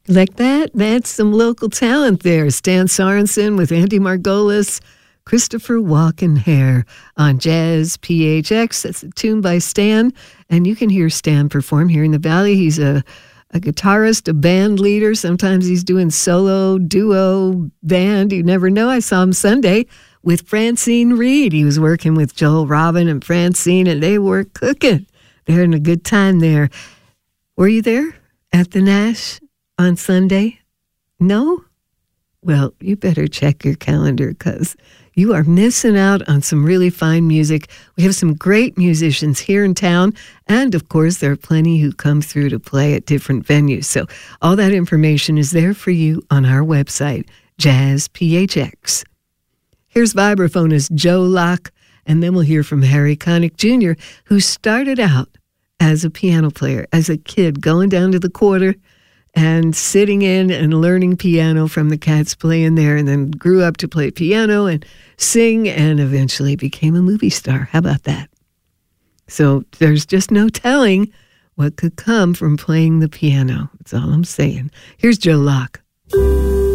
Like that? That's some local talent there. Stan Sorensen with Andy Margolis, Christopher Walkenhair on Jazz PHX. That's a tune by Stan. And you can hear Stan perform here in the Valley. He's a guitarist, a band leader. Sometimes he's doing solo, duo, band. You never know. I saw him Sunday with Francine Reed. He was working with Joel Robin and Francine, and they were cooking. They're having a good time there. Were you there at the Nash on Sunday? No? Well, you better check your calendar because you are missing out on some really fine music. We have some great musicians here in town, and of course, there are plenty who come through to play at different venues. So all that information is there for you on our website, Jazz PHX. Here's vibraphonist Joe Locke, and then we'll hear from Harry Connick Jr., who started out as a piano player, as a kid, going down to the Quarter and sitting in and learning piano from the cats playing there, and then grew up to play piano and sing and eventually became a movie star. How about that? So there's just no telling what could come from playing the piano. That's all I'm saying. Here's Joe Locke.